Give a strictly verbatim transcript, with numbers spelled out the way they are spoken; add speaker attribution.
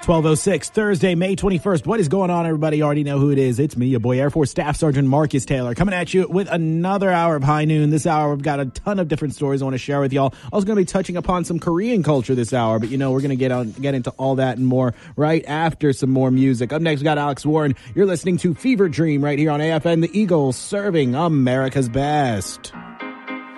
Speaker 1: twelve oh six, Thursday, May twenty-first. What is going on, everybody? You already know who it is. It's me, your boy, Air Force Staff Sergeant Marcus Taylor, coming at you with another hour of High Noon. This hour, we've got a ton of different stories I want to share with y'all. I was going to be touching upon some Korean culture this hour, but you know, we're going to get on, get into all that and more right after some more music. Up next, we got Alex Warren. You're listening to Fever Dream right here on A F N, the Eagle, serving America's best.